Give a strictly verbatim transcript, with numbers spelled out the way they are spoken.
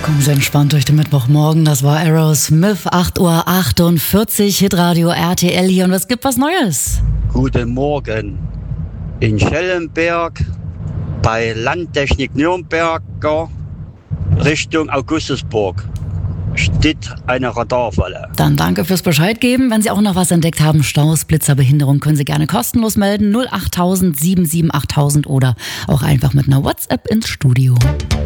Kommen Sie entspannt durch den Mittwochmorgen. Das war Aerosmith, acht Uhr achtundvierzig, Hitradio R T L hier. Und es gibt was Neues. Guten Morgen. In Schellenberg bei Landtechnik Nürnberger Richtung Augustusburg steht eine Radarfalle. Dann danke fürs Bescheid geben. Wenn Sie auch noch was entdeckt haben, Staus, Blitzer, Behinderung, können Sie gerne kostenlos melden. null acht tausend sieben sieben achttausend oder auch einfach mit einer WhatsApp ins Studio.